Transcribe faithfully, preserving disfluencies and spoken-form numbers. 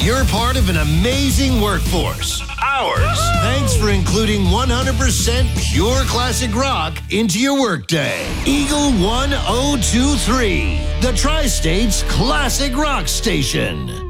You're part of an amazing workforce. Ours. Thanks for including one hundred percent pure classic rock into your workday. Eagle one oh two three, the Tri-State's classic rock station.